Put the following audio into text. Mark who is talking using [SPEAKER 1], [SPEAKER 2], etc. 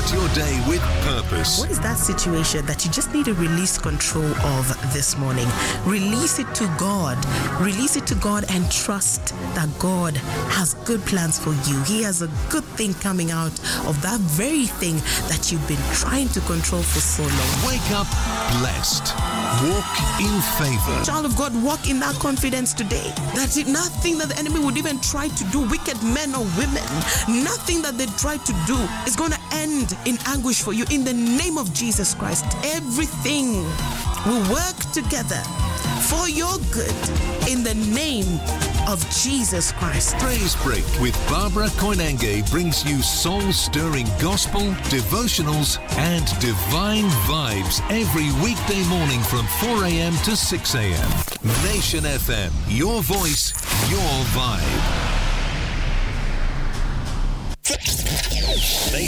[SPEAKER 1] Start your day with purpose.
[SPEAKER 2] What is that situation that you just need to release control of this morning? Release it to God. Release it to God and trust that God has good plans for you. He has a good thing coming out of that very thing that you've been trying to control for so long.
[SPEAKER 1] Wake up blessed. Walk in favor.
[SPEAKER 2] Child of God, walk in that confidence today. That nothing that the enemy would even try to do, wicked men or women, nothing that they try to do is going to end in anguish for you. In the name of Jesus Christ, everything will work together for your good in the name of Jesus Christ.
[SPEAKER 1] Praise Break with Barbara Koinange brings you soul-stirring gospel, devotionals, and divine vibes every weekday morning from 4 a.m. to 6 a.m. Nation FM, your voice, your vibe.